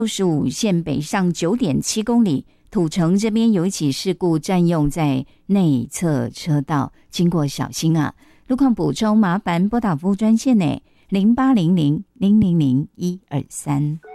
65线北上 9.7 公里，土城这边有一起事故，占用在内侧车道，经过小心啊。路况补充麻烦拨打服务专线呢，0800 000 123。